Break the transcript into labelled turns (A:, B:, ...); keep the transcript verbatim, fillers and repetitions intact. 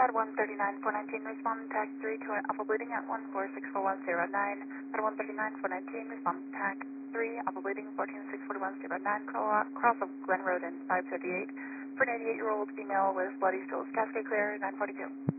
A: Med one thirty-nine four nineteen, respond tag three to alpha bleeding at one four six four one zero nine. Med one thirty-nine four nineteen, respond tag three, alpha bleeding fourteen six four one zero nine, cross of Glen Road and five fifty-eight. For an eighty-eight-year-old female with bloody stools, cascade clear, nine forty-two.